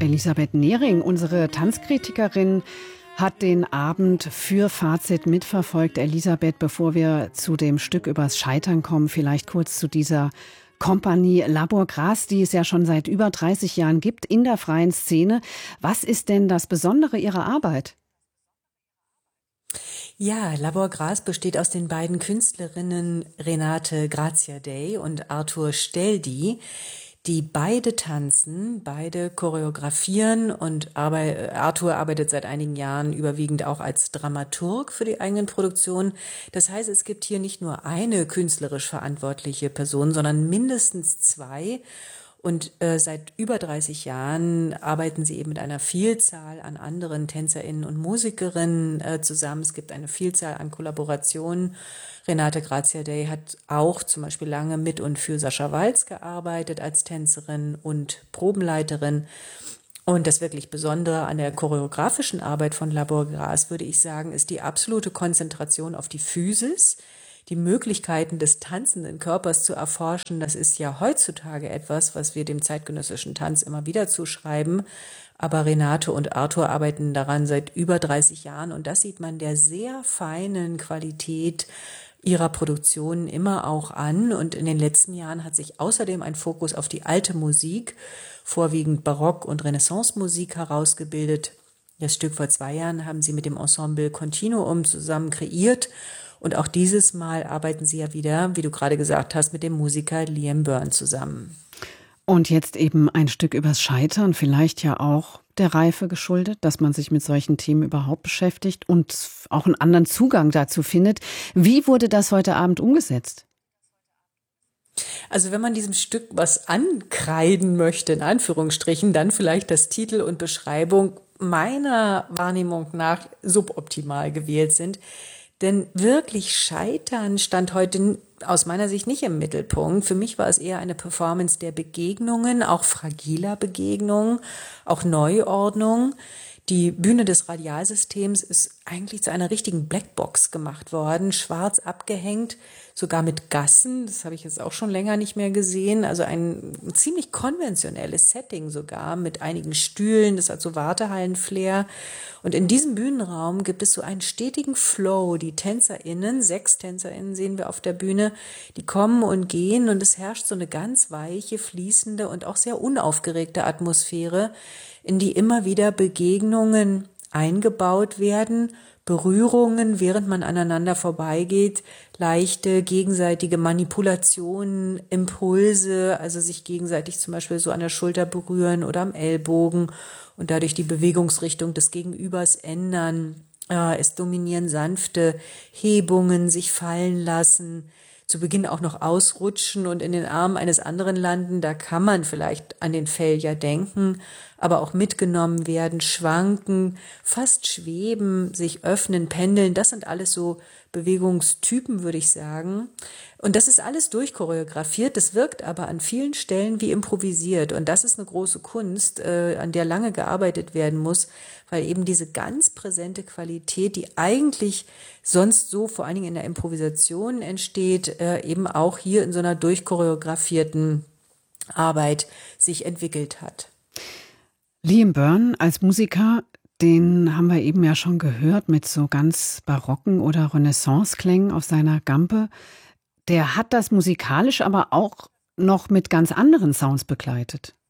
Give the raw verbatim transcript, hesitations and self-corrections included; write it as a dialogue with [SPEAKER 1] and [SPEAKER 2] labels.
[SPEAKER 1] Elisabeth Nehring, unsere Tanzkritikerin, hat den Abend für Fazit mitverfolgt. Elisabeth, bevor wir zu dem Stück übers Scheitern kommen, vielleicht kurz zu dieser Kompanie Labor Gras, die es ja schon seit über dreißig Jahren gibt in der freien Szene. Was ist denn das Besondere Ihrer Arbeit?
[SPEAKER 2] Ja, Labor Gras besteht aus den beiden Künstlerinnen Renate Graziadei und Arthur Steldi, die beide tanzen, beide choreografieren und arbeit, Arthur arbeitet seit einigen Jahren überwiegend auch als Dramaturg für die eigenen Produktionen. Das heißt, es gibt hier nicht nur eine künstlerisch verantwortliche Person, sondern mindestens zwei. Und äh, seit über dreißig Jahren arbeiten sie eben mit einer Vielzahl an anderen TänzerInnen und Musikerinnen äh, zusammen. Es gibt eine Vielzahl an Kollaborationen. Renate Graziadei hat auch zum Beispiel lange mit und für Sascha Walz gearbeitet als Tänzerin und Probenleiterin. Und das wirklich Besondere an der choreografischen Arbeit von Labor Gras, würde ich sagen, ist die absolute Konzentration auf die Physis, die Möglichkeiten des tanzenden Körpers zu erforschen. Das ist ja heutzutage etwas, was wir dem zeitgenössischen Tanz immer wieder zuschreiben. Aber Renate und Arthur arbeiten daran seit über dreißig Jahren. Und das sieht man der sehr feinen Qualität ihrer Produktionen immer auch an. Und in den letzten Jahren hat sich außerdem ein Fokus auf die alte Musik, vorwiegend Barock- und Renaissance-Musik herausgebildet. Das Stück vor zwei Jahren haben sie mit dem Ensemble Continuum zusammen kreiert. Und auch dieses Mal arbeiten sie ja wieder, wie du gerade gesagt hast, mit dem Musiker Liam Byrne zusammen.
[SPEAKER 1] Und jetzt eben ein Stück übers Scheitern, vielleicht ja auch der Reife geschuldet, dass man sich mit solchen Themen überhaupt beschäftigt und auch einen anderen Zugang dazu findet. Wie wurde das heute Abend umgesetzt?
[SPEAKER 2] Also wenn man diesem Stück was ankreiden möchte, in Anführungsstrichen, dann vielleicht das Titel und Beschreibung meiner Wahrnehmung nach suboptimal gewählt sind. Denn wirklich Scheitern stand heute aus meiner Sicht nicht im Mittelpunkt. Für mich war es eher eine Performance der Begegnungen, auch fragiler Begegnungen, auch Neuordnung. Die Bühne des Radialsystems ist eigentlich zu einer richtigen Blackbox gemacht worden, schwarz abgehängt, sogar mit Gassen. Das habe ich jetzt auch schon länger nicht mehr gesehen. Also ein ziemlich konventionelles Setting sogar mit einigen Stühlen. Das hat so Wartehallen-Flair. Und in diesem Bühnenraum gibt es so einen stetigen Flow. Die TänzerInnen, sechs TänzerInnen sehen wir auf der Bühne, die kommen und gehen und es herrscht so eine ganz weiche, fließende und auch sehr unaufgeregte Atmosphäre, in die immer wieder Begegnungen eingebaut werden, Berührungen, während man aneinander vorbeigeht, leichte gegenseitige Manipulationen, Impulse, also sich gegenseitig zum Beispiel so an der Schulter berühren oder am Ellbogen und dadurch die Bewegungsrichtung des Gegenübers ändern. Äh, es dominieren sanfte Hebungen, sich fallen lassen, zu Beginn auch noch ausrutschen und in den Armen eines anderen landen. Da kann man vielleicht an den Failure denken, aber auch mitgenommen werden, schwanken, fast schweben, sich öffnen, pendeln. Das sind alles so Bewegungstypen, würde ich sagen. Und das ist alles durchchoreografiert. Das wirkt aber an vielen Stellen wie improvisiert. Und das ist eine große Kunst, äh, an der lange gearbeitet werden muss, weil eben diese ganz präsente Qualität, die eigentlich sonst so vor allen Dingen in der Improvisation entsteht, äh, eben auch hier in so einer durchchoreografierten Arbeit sich entwickelt hat.
[SPEAKER 1] Liam Byrne als Musiker, den haben wir eben ja schon gehört mit so ganz barocken oder Renaissance-Klängen auf seiner Gampe. Der hat das musikalisch aber auch noch mit ganz anderen Sounds begleitet.